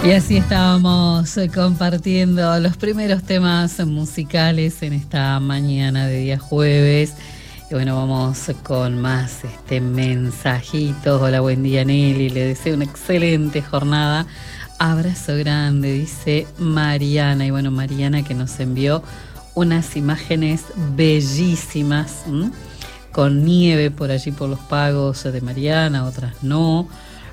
Y así estábamos compartiendo los primeros temas musicales en esta mañana de día jueves. Y bueno, vamos con más mensajitos. Hola, buen día, Nelly. Le deseo una excelente jornada. Abrazo grande, dice Mariana. Y bueno, Mariana que nos envió unas imágenes bellísimas, con nieve por allí por los pagos de Mariana, otras no.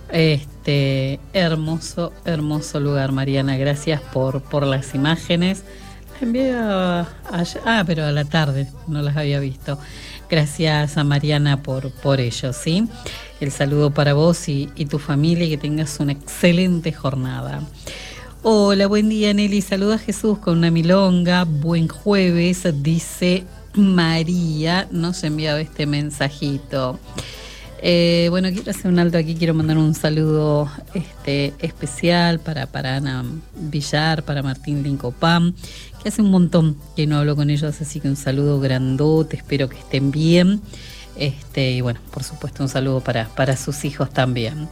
Hermoso, hermoso lugar, Mariana. Gracias por las imágenes. Las envié allá, pero a la tarde, no las había visto. Gracias a Mariana por ello, ¿sí? El saludo para vos y tu familia y que tengas una excelente jornada. Hola, buen día, Nelly. Saluda a Jesús con una milonga. Buen jueves, dice María. Nos enviaba este mensajito. Bueno, quiero hacer un alto aquí, quiero mandar un saludo especial para Ana Villar, para Martín Lincopam, que hace un montón que no hablo con ellos, así que un saludo grandote, espero que estén bien. Y bueno, por supuesto un saludo para sus hijos también.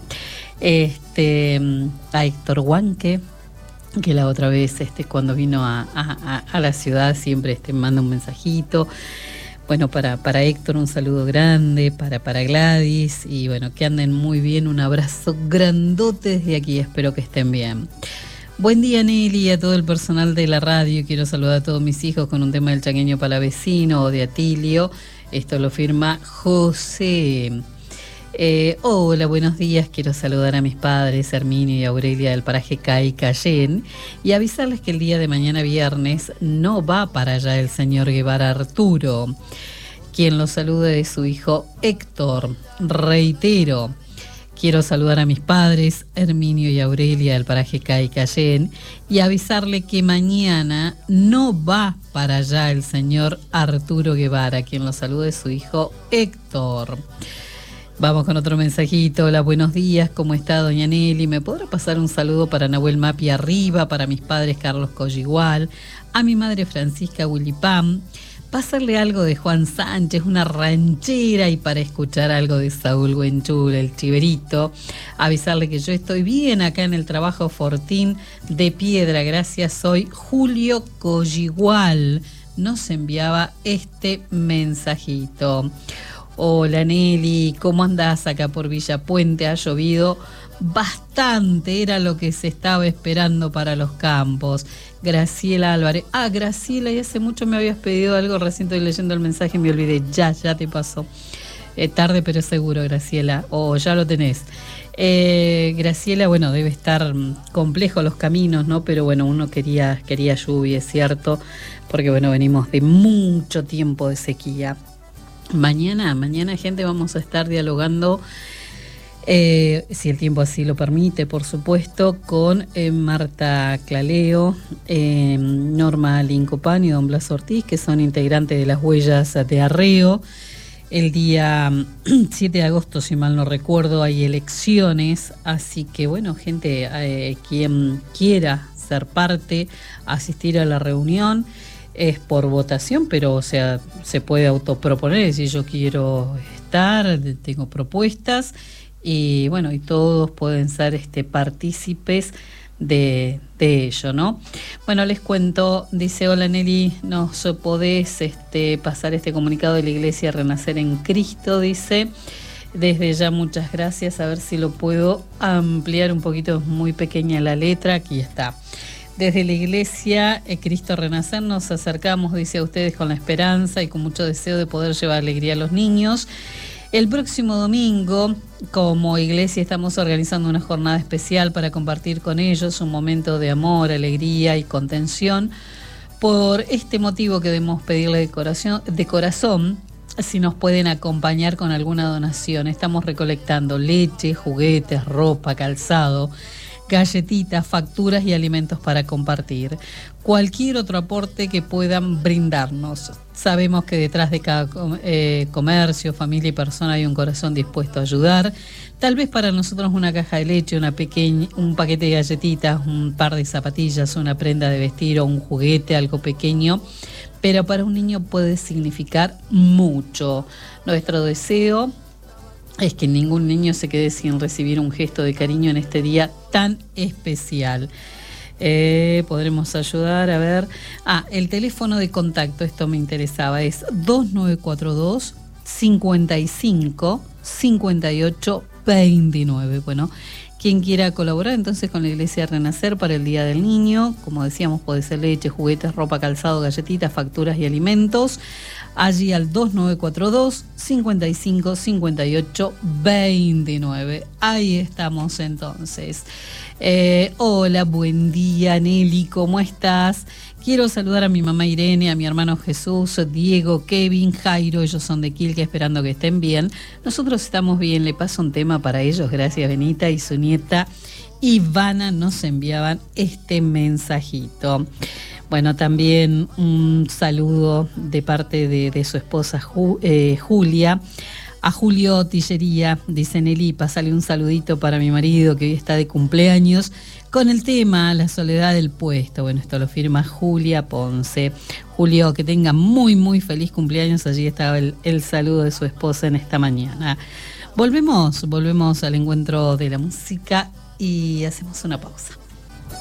A Héctor Huanque, que la otra vez cuando vino a la ciudad siempre manda un mensajito. Bueno, para Héctor un saludo grande, para Gladys, y bueno, que anden muy bien, un abrazo grandote desde aquí, espero que estén bien. Buen día, Nelly, a todo el personal de la radio. Quiero saludar a todos mis hijos con un tema del Chaqueño Palavecino o de Atilio. Esto lo firma José. Hola, buenos días. Quiero saludar a mis padres, Herminio y Aurelia del paraje Cay Cayén, y avisarles que el día de mañana viernes no va para allá el señor Guevara Arturo. Quien los salude es su hijo Héctor. Reitero, quiero saludar a mis padres, Herminio y Aurelia del paraje Cay Cayén, y avisarle que mañana no va para allá el señor Arturo Guevara. Quien los salude es su hijo Héctor. Vamos con otro mensajito. Hola, buenos días, ¿cómo está doña Nelly? ¿Me podrá pasar un saludo para Nahuel Mapi Arriba, para mis padres Carlos Colligual, a mi madre Francisca Willipam? Pasarle algo de Juan Sánchez, una ranchera, y para escuchar algo de Saúl Buenchul, el chiverito. Avisarle que yo estoy bien acá en el trabajo Fortín de Piedra. Gracias, soy Julio Colligual. Nos enviaba este mensajito. Hola, Nelly, ¿cómo andás acá por Villa Puente? Ha llovido bastante, era lo que se estaba esperando para los campos. Graciela Álvarez. Graciela, y hace mucho me habías pedido algo, recién estoy leyendo el mensaje y me olvidé. Ya te pasó. Tarde pero seguro, Graciela, ya lo tenés. Graciela, bueno, debe estar complejo los caminos, ¿no? Pero bueno, uno quería lluvia, es cierto, porque bueno, venimos de mucho tiempo de sequía. Mañana, gente, vamos a estar dialogando, si el tiempo así lo permite, por supuesto, con Marta Claleo, Norma Lincopán y don Blas Ortiz, que son integrantes de las Huellas de Arreo. El día 7 de agosto, si mal no recuerdo, hay elecciones, así que bueno, gente, quien quiera ser parte, asistir a la reunión. Es por votación, pero o sea, se puede autoproponer, si yo quiero estar, tengo propuestas, y bueno, y todos pueden ser partícipes de ello, ¿no? Bueno, les cuento, dice, hola Nelly, ¿nos podés pasar este comunicado de la Iglesia Renacer en Cristo? Dice, desde ya muchas gracias, a ver si lo puedo ampliar un poquito, es muy pequeña la letra, aquí está. Desde la Iglesia Cristo Renacer nos acercamos, dice, a ustedes con la esperanza y con mucho deseo de poder llevar alegría a los niños. El próximo domingo, como iglesia, estamos organizando una jornada especial para compartir con ellos un momento de amor, alegría y contención. Por este motivo queremos pedirle de corazón si nos pueden acompañar con alguna donación. Estamos recolectando leche, juguetes, ropa, calzado, galletitas, facturas y alimentos para compartir. Cualquier otro aporte que puedan brindarnos. Sabemos que detrás de cada comercio, familia y persona hay un corazón dispuesto a ayudar. Tal vez para nosotros una caja de leche, un paquete de galletitas, un par de zapatillas, una prenda de vestir o un juguete, algo pequeño, pero para un niño puede significar mucho. Nuestro deseo es que ningún niño se quede sin recibir un gesto de cariño en este día tan especial. Podremos ayudar, a ver. El teléfono de contacto, esto me interesaba, es 2942 55 58 29. Bueno, quien quiera colaborar entonces con la Iglesia Renacer para el Día del Niño, como decíamos, puede ser leche, juguetes, ropa, calzado, galletitas, facturas y alimentos. Allí al 2942 55 58 29. Ahí estamos entonces. Hola, buen día, Nelly, ¿cómo estás? Quiero saludar a mi mamá Irene, a mi hermano Jesús, Diego, Kevin, Jairo, ellos son de Quilca, esperando que estén bien. Nosotros estamos bien, le paso un tema para ellos, gracias Benita, y su nieta Ivana nos enviaban este mensajito. Bueno, también un saludo de parte de su esposa Julia. A Julio Tillería, dice Nelly, pásale un saludito para mi marido que hoy está de cumpleaños con el tema La soledad del puesto. Bueno, esto lo firma Julia Ponce. Julio, que tenga muy, muy feliz cumpleaños. Allí estaba el saludo de su esposa en esta mañana. Volvemos al encuentro de la música y hacemos una pausa.